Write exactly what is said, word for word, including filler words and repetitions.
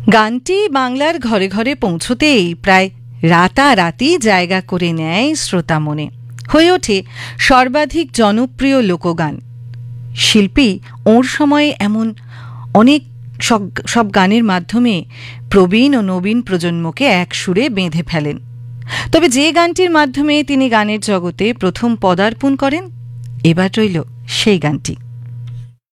গানটি বাংলার ঘরে ঘরে পৌঁছতেই প্রায় রাতারাতি জায়গা করে নেয় শ্রোতা মনে, হয়ে ওঠে সর্বাধিক জনপ্রিয় লোকগান। শিল্পী ওর সময়ে এমন অনেক সব সব গানের মাধ্যমে প্রবীণ ও নবীন প্রজন্মকে এক সুরে বেঁধে ফেলেন। তবে যে গানটির মাধ্যমে তিনি গানের জগতে প্রথম পদার্পণ করেন, এবার রইল সেই গানটি।